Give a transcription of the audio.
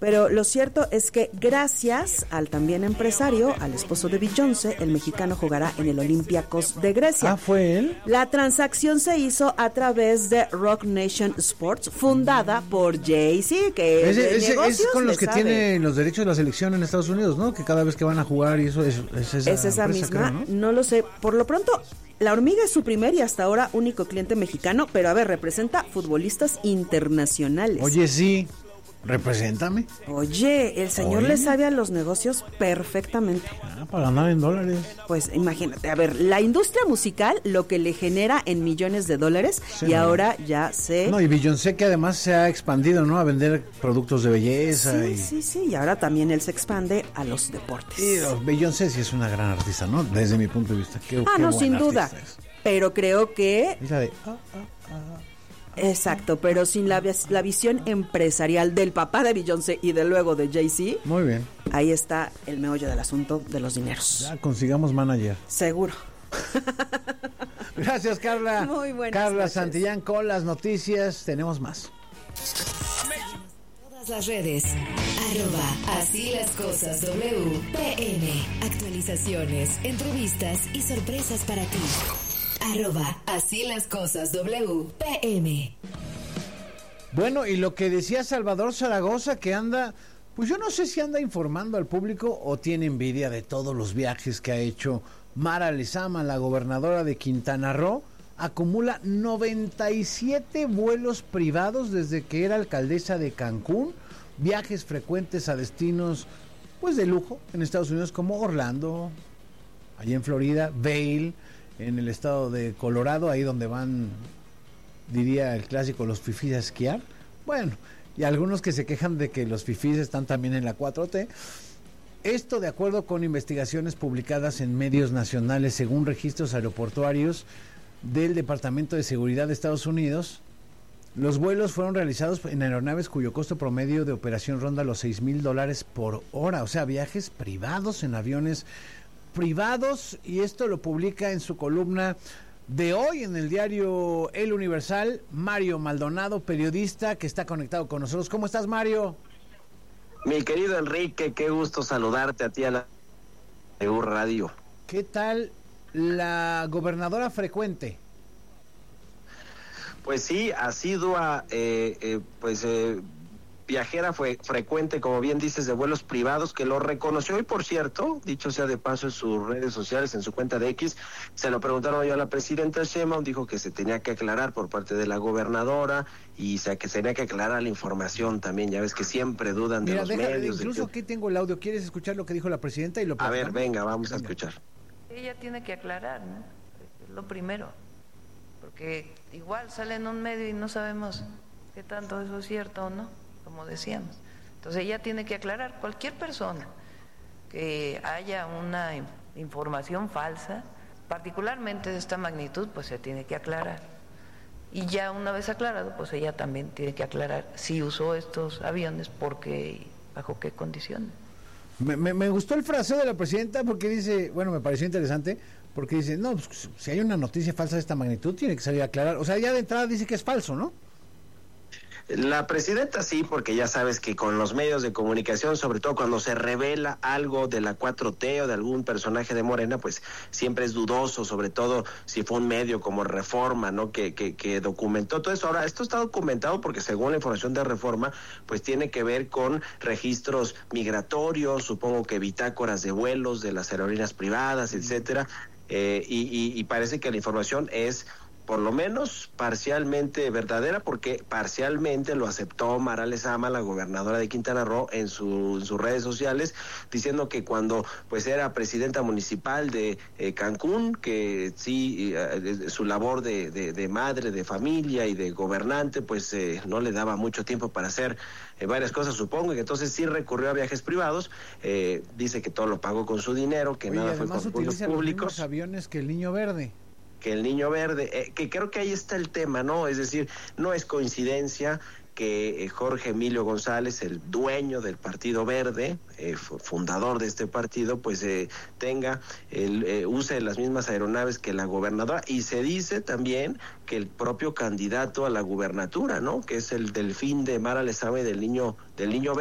Pero lo cierto es que gracias al también empresario, al esposo de Beyoncé, el mexicano jugará en el Olympiacos de Grecia. Ah, ¿fue él? La transacción se hizo a través de Rock Nation Sports, fundada por Jay-Z, que es con los que tienen los derechos de la selección en Estados Unidos, ¿no? Que cada vez que van a jugar y eso es esa misma, creo, ¿no? Lo sé. Por lo pronto, La Hormiga es su primer y hasta ahora único cliente mexicano, pero a ver, representa futbolistas internacionales. Oye, sí. Represéntame. Oye, el señor le sabe a los negocios perfectamente. Para ganar en dólares. Pues imagínate, a ver, la industria musical lo que le genera en millones de dólares, sí, y ahora ya sé. No, y Beyoncé que además se ha expandido, ¿no? A vender productos de belleza. Sí, y ahora también él se expande a los deportes. Y Beyoncé sí es una gran artista, ¿no? Desde mi punto de vista. Qué no, sin duda. Pero creo que... Es la de... Exacto, pero sin la visión empresarial del papá de Beyoncé y de luego de Jay-Z. Muy bien. Ahí está el meollo del asunto de los dineros. Ya consigamos manager. Seguro. Gracias, Carla. Muy buenas Carla noches. Santillán con las noticias. Tenemos más. Todas las redes. @así las cosas WPM. Actualizaciones, entrevistas y sorpresas para ti. @así las cosas WPM. Bueno, y lo que decía Salvador Zaragoza, que anda, pues yo no sé si anda informando al público o tiene envidia de todos los viajes que ha hecho Mara Lezama, la gobernadora de Quintana Roo. Acumula 97 vuelos privados desde que era alcaldesa de Cancún, viajes frecuentes a destinos pues de lujo en Estados Unidos como Orlando, allá en Florida, Vail, en el estado de Colorado, ahí donde van, diría el clásico, los fifís a esquiar. Bueno, y algunos que se quejan de que los fifís están también en la 4T. Esto de acuerdo con investigaciones publicadas en medios nacionales según registros aeroportuarios del Departamento de Seguridad de Estados Unidos. Los vuelos fueron realizados en aeronaves cuyo costo promedio de operación ronda los $6,000 por hora, o sea, viajes privados en aviones privados, y esto lo publica en su columna de hoy en el diario El Universal, Mario Maldonado, periodista que está conectado con nosotros. ¿Cómo estás, Mario? Mi querido Enrique, qué gusto saludarte a ti a la EU Radio. ¿Qué tal la gobernadora frecuente? Pues sí, asidua, viajera fue frecuente, como bien dices, de vuelos privados, que lo reconoció hoy, por cierto, dicho sea de paso, en sus redes sociales, en su cuenta de X. Se lo preguntaron hoy a la presidenta Sheinbaum, dijo que se tenía que aclarar por parte de la gobernadora, y que se tenía que aclarar la información también. Ya ves que siempre dudan de los medios. Incluso aquí tengo el audio. ¿Quieres escuchar lo que dijo la presidenta? A ver, venga, vamos a escuchar. Ella tiene que aclarar, ¿no? Es lo primero, porque igual sale en un medio y no sabemos qué tanto eso es cierto o no, como decíamos. Entonces ella tiene que aclarar. Cualquier persona que haya una información falsa, particularmente de esta magnitud, pues se tiene que aclarar. Y ya una vez aclarado, pues ella también tiene que aclarar si usó estos aviones, por qué, bajo qué condiciones. Me gustó el fraseo de la presidenta porque dice, bueno, me pareció interesante, porque dice, no, pues, si hay una noticia falsa de esta magnitud, tiene que salir a aclarar. O sea, ya de entrada dice que es falso, ¿no? La presidenta sí, porque ya sabes que con los medios de comunicación, sobre todo cuando se revela algo de la 4T o de algún personaje de Morena, pues siempre es dudoso, sobre todo si fue un medio como Reforma, ¿no? Que documentó todo eso. Ahora, esto está documentado porque según la información de Reforma, pues tiene que ver con registros migratorios, supongo que bitácoras de vuelos de las aerolíneas privadas, etcétera, y parece que la información es por lo menos parcialmente verdadera, porque parcialmente lo aceptó Mara Lezama, la gobernadora de Quintana Roo, en sus redes sociales, diciendo que cuando pues era presidenta municipal de Cancún, que sí, su labor de madre, de familia y de gobernante, pues no le daba mucho tiempo para hacer varias cosas, supongo, y que entonces sí recurrió a viajes privados. Dice que todo lo pagó con su dinero, que nada fue con fondos públicos. Los mismos aviones que el Niño Verde. Que el Niño Verde, que creo que ahí está el tema, ¿no? Es decir, no es coincidencia que Jorge Emilio González, el dueño del Partido Verde, fundador de este partido, pues use las mismas aeronaves que la gobernadora, y se dice también que el propio candidato a la gubernatura, ¿no? Que es el Delfín de Mara Lezama y del niño